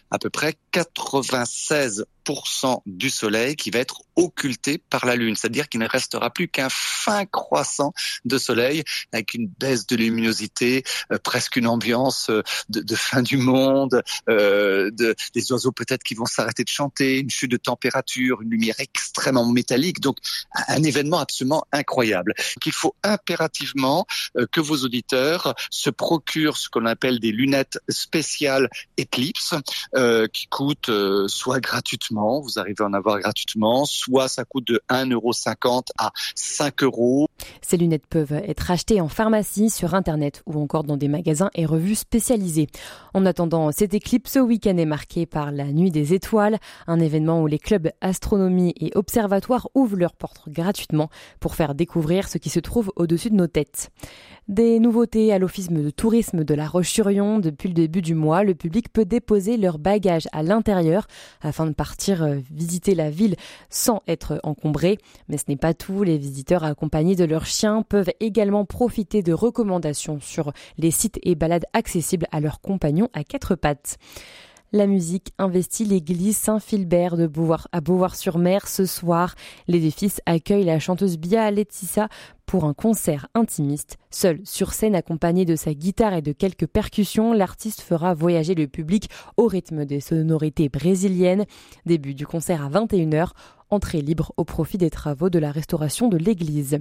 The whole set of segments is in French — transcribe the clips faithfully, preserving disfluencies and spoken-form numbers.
à peu près quatre-vingt-seize pour cent du soleil qui va être occulté par la lune, c'est-à-dire qu'il ne restera plus qu'un fin croissant de soleil avec une baisse de luminosité, euh, presque une ambiance euh, de, de fin du monde, euh, de, des oiseaux peut-être qui vont s'arrêter de chanter, une chute de température, une lumière extrêmement métallique, donc un, un événement absolument incroyable. Donc, il faut impérativement euh, que vos auditeurs se procurent ce qu'on appelle des lunettes spéciales Eclipse euh, qui coûtent euh, soit gratuitement, vous arrivez à en avoir gratuitement, soit ça coûte de un euro cinquante à cinq euros. Ces lunettes peuvent être achetées en pharmacie, sur Internet ou encore dans des magasins et revues spécialisés. En attendant, cette éclipse ce week-end est marquée par la Nuit des Étoiles, un événement où les clubs astronomie et observatoires ouvrent leurs portes gratuitement pour faire découvrir ce qui se trouve au-dessus de nos têtes. Des nouveautés à l'Office de tourisme de La Roche-sur-Yon. Depuis le début du mois, le public peut déposer leurs bagages à l'intérieur afin de partir visiter la ville sans être encombré. Mais ce n'est pas tout. Les visiteurs accompagnés de leurs chiens peuvent également profiter de recommandations sur les sites et balades accessibles à leurs compagnons à quatre pattes. La musique investit l'église Saint-Philbert de Beauvoir, à Beauvoir-sur-Mer ce soir. L'édifice accueille la chanteuse Bia Letissa pour un concert intimiste. Seul sur scène, accompagné de sa guitare et de quelques percussions, l'artiste fera voyager le public au rythme des sonorités brésiliennes. Début du concert à vingt et une heures, entrée libre au profit des travaux de la restauration de l'église.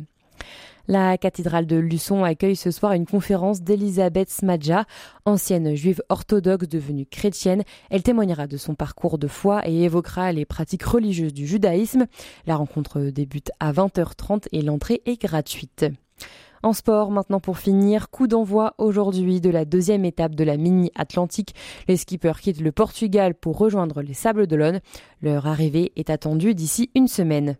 La cathédrale de Luçon accueille ce soir une conférence d'Elisabeth Smadja, ancienne juive orthodoxe devenue chrétienne. Elle témoignera de son parcours de foi et évoquera les pratiques religieuses du judaïsme. La rencontre débute à vingt heures trente et l'entrée est gratuite. En sport, maintenant pour finir, coup d'envoi aujourd'hui de la deuxième étape de la Mini Atlantique. Les skippers quittent le Portugal pour rejoindre les Sables d'Olonne. Leur arrivée est attendue d'ici une semaine.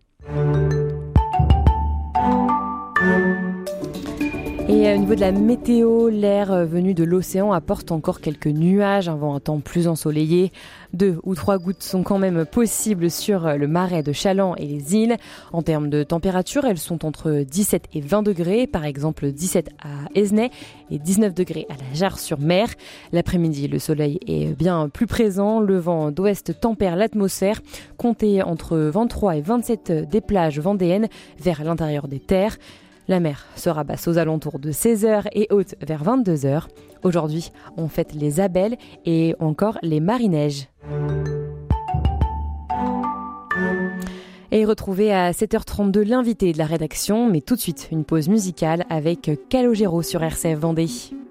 Et au niveau de la météo, l'air venu de l'océan apporte encore quelques nuages, avant un temps plus ensoleillé. Deux ou trois gouttes sont quand même possibles sur le marais de Chaland et les îles. En termes de température, elles sont entre dix-sept et vingt degrés, par exemple dix-sept à Esnay et dix-neuf degrés à la Jarre-sur-Mer. L'après-midi, le soleil est bien plus présent. Le vent d'ouest tempère l'atmosphère. Comptez entre vingt-trois et vingt-sept des plages vendéennes vers l'intérieur des terres. La mer sera basse aux alentours de seize heures et haute vers vingt-deux heures. Aujourd'hui, on fête les abelles et encore les marineiges. Et retrouvez à sept heures trente-deux l'invité de la rédaction, mais tout de suite une pause musicale avec Calogero sur R C F Vendée.